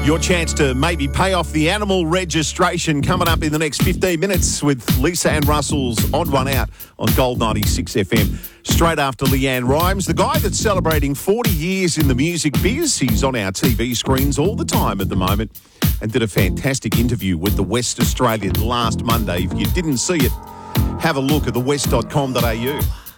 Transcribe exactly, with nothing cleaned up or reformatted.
Your chance to maybe pay off the animal registration coming up in the next fifteen minutes with Lisa Ann Russell's Odd One Out on Gold ninety-six F M. Straight after Leanne Rhymes, the guy that's celebrating forty years in the music biz. He's on our T V screens all the time at the moment and did a fantastic interview with the West Australian last Monday. If you didn't see it, have a look at the west dot com dot a u.